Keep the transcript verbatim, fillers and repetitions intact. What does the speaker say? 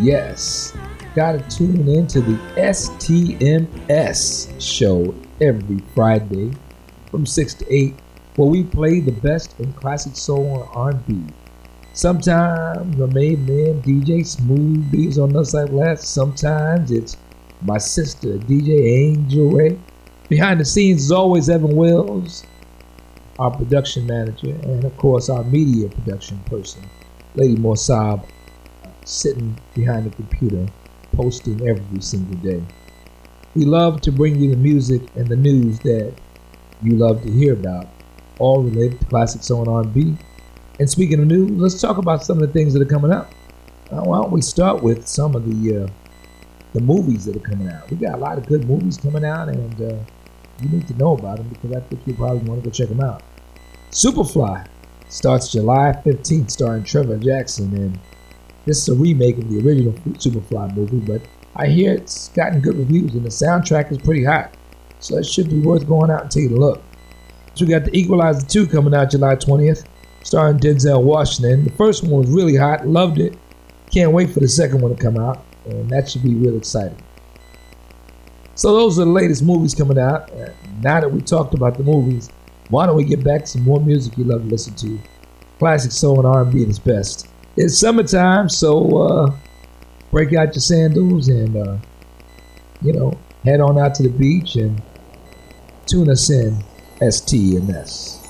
Yes, gotta tune in to the S T M S show every Friday from six to eight, where we play the best in classic soul and R and B. Sometimes my main man D J Smooth B is on the side last. Sometimes it's my sister D J Angel Ray. Behind the scenes is always Evan Wells, our production manager, and of course our media production person, Lady Morsab, sitting behind the computer, posting every single day. We love to bring you the music and the news that you love to hear about, all related to classic soul and R and B. And speaking of news, let's talk about some of the things that are coming out. Uh, why don't we start with some of the uh, the movies that are coming out? We got a lot of good movies coming out, and uh, you need to know about them because I think you probably want to go check them out. Superfly starts July fifteenth, starring Trevor Jackson, and this is a remake of the original Superfly movie, but I hear it's gotten good reviews and the soundtrack is pretty hot, so it should be worth going out and taking a look. So we got The Equalizer two coming out July twentieth, starring Denzel Washington. The first one was really hot, loved it. Can't wait for the second one to come out, and that should be real exciting. So those are the latest movies coming out. Uh, now that we talked about the movies, why don't we get back to some more music you love to listen to? Classic soul and R and B at its best. It's summertime, so uh, break out your sandals and, uh, you know, head on out to the beach and tune us in, S T M S.